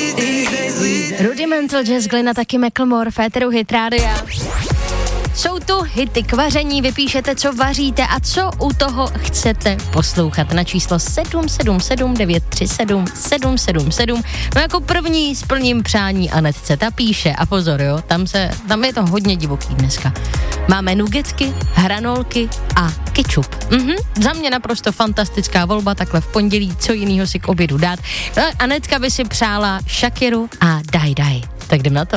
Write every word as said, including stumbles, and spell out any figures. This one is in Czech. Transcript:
Rudimental Jazz, Glenn, taky Macklemore, Féteru Hit Rádia. Jsou tu hity k vaření, vypíšete, co vaříte a co u toho chcete poslouchat na číslo sedm sedm sedm devět tři sedm sedm sedm sedm. No jako první splním přání Anetce, ta píše, a pozor jo, tam, se, tam je to hodně divoký dneska. Máme nuggetsky, hranolky a kečup. Mhm, za mě naprosto fantastická volba, takhle v pondělí, co jinýho si k obědu dát. No, Anetka by si přála Shakiru a Daj Daj. Tak jdem na to.